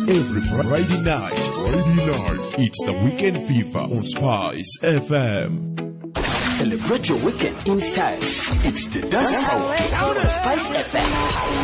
Every Friday night, it's the Weekend Fever on Spice FM. Celebrate your weekend in style. It's the Dance Hour on Spice FM.